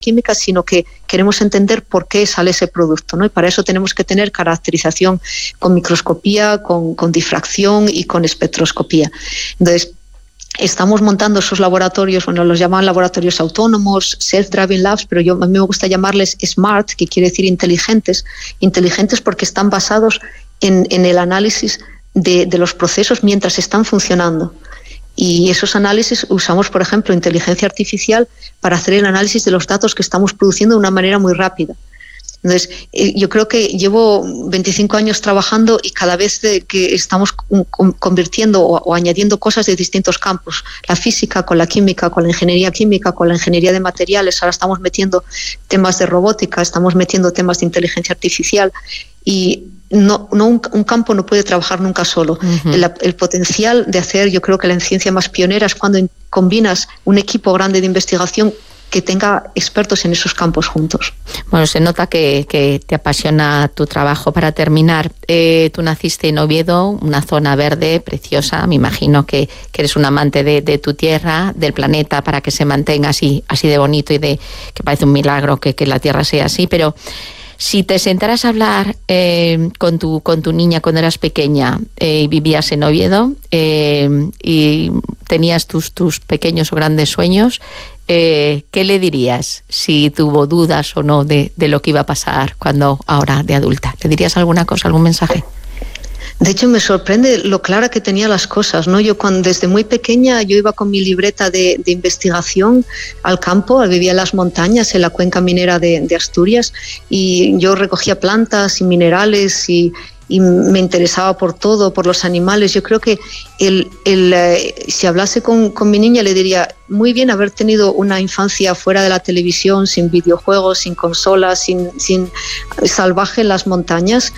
química, sino que queremos entender por qué sale ese producto, ¿no? Y para eso tenemos que tener caracterización con microscopía, con difracción y con espectroscopía. Entonces, estamos montando esos laboratorios, bueno, los llaman laboratorios autónomos, self-driving labs, pero a mí me gusta llamarles smart, que quiere decir inteligentes porque están basados en el análisis de los procesos mientras están funcionando. Y esos análisis usamos, por ejemplo, inteligencia artificial para hacer el análisis de los datos que estamos produciendo de una manera muy rápida. Entonces, yo creo que llevo 25 años trabajando y cada vez que estamos convirtiendo o añadiendo cosas de distintos campos, la física con la química, con la ingeniería química, con la ingeniería de materiales, ahora estamos metiendo temas de robótica, estamos metiendo temas de inteligencia artificial y un campo no puede trabajar nunca solo. Uh-huh. El potencial de hacer, yo creo que la ciencia más pionera es cuando combinas un equipo grande de investigación que tenga expertos en esos campos juntos. Bueno, se nota que te apasiona tu trabajo. Para terminar, tú naciste en Oviedo, una zona verde, preciosa. Me imagino que eres un amante de tu tierra, del planeta, para que se mantenga así de bonito y que parece un milagro que la tierra sea así. Pero si te sentaras a hablar con tu niña cuando eras pequeña y vivías en Oviedo y tenías tus pequeños o grandes sueños, ¿qué le dirías si tuvo dudas o no de lo que iba a pasar ahora de adulta? ¿Le dirías alguna cosa, algún mensaje? De hecho, me sorprende lo clara que tenía las cosas, ¿no? Yo desde muy pequeña yo iba con mi libreta de investigación al campo, vivía en las montañas, en la cuenca minera de Asturias, y yo recogía plantas y minerales y me interesaba por todo, por los animales. Yo creo que si hablase con mi niña le diría, muy bien haber tenido una infancia fuera de la televisión, sin videojuegos, sin consolas, sin salvaje en las montañas,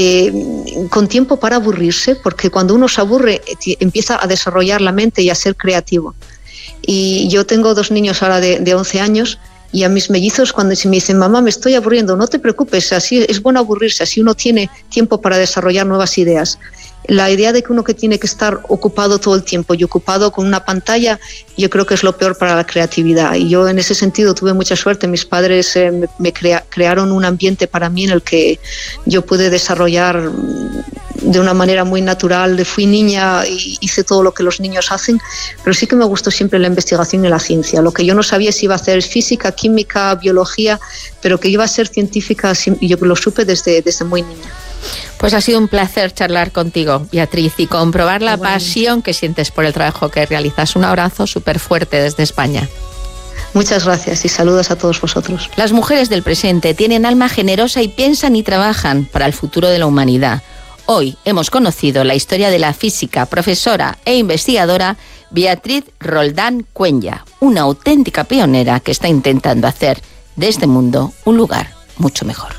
con tiempo para aburrirse, porque cuando uno se aburre empieza a desarrollar la mente y a ser creativo. Y yo tengo 2 niños ahora de 11 años, y a mis mellizos cuando me dicen, mamá, me estoy aburriendo, no te preocupes, así es bueno aburrirse, así uno tiene tiempo para desarrollar nuevas ideas. La idea de que uno que tiene que estar ocupado todo el tiempo y ocupado con una pantalla, yo creo que es lo peor para la creatividad. Y yo en ese sentido tuve mucha suerte. Mis padres me crearon un ambiente para mí en el que yo pude desarrollar de una manera muy natural. Fui niña y hice todo lo que los niños hacen, pero sí que me gustó siempre la investigación y la ciencia. Lo que yo no sabía si iba a hacer física, química, biología, pero que iba a ser científica, y yo lo supe desde muy niña. Pues ha sido un placer charlar contigo, Beatriz, y comprobar la pasión que sientes por el trabajo que realizas. Un abrazo súper fuerte desde España. Muchas gracias y saludos a todos vosotros. Las mujeres del presente tienen alma generosa y piensan y trabajan para el futuro de la humanidad. Hoy hemos conocido la historia de la física, profesora e investigadora Beatriz Roldán Cuenya, una auténtica pionera que está intentando hacer de este mundo un lugar mucho mejor.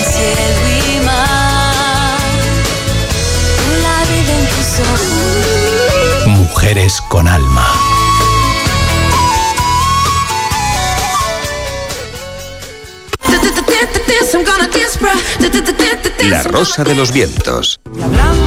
Mujeres con alma. La Rosa de los Vientos.